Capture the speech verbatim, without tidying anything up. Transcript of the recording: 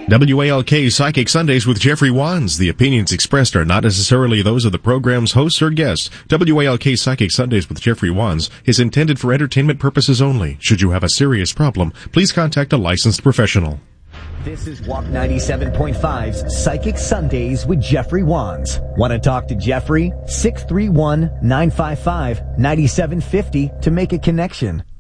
W A L K Psychic Sundays with Jeffrey Wands. The opinions expressed are not necessarily those of the program's hosts or guests. W A L K Psychic Sundays with Jeffrey Wands is intended for entertainment purposes only. Should you have a serious problem, please contact a licensed professional. This is Walk ninety-seven point five's Psychic Sundays with Jeffrey Wands. Want to talk to Jeffrey? six three one, nine five five, nine seven five zero to make a connection.